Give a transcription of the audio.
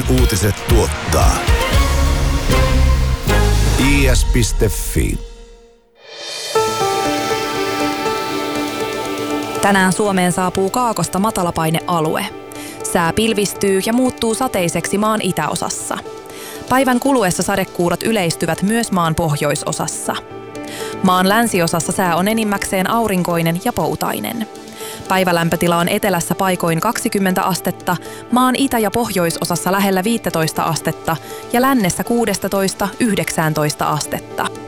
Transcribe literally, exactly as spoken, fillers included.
uutiset tuottaa i s piste f i. Tänään Suomeen saapuu kaakosta matalapainealue. Sää pilvistyy ja muuttuu sateiseksi maan itäosassa. Päivän kuluessa sadekuurot yleistyvät myös maan pohjoisosassa. Maan länsiosassa sää on enimmäkseen aurinkoinen ja poutainen. Päivälämpötila on etelässä paikoin kaksikymmentä astetta, maan itä- ja pohjoisosassa lähellä viisitoista astetta ja lännessä kuusitoista yhdeksäntoista astetta.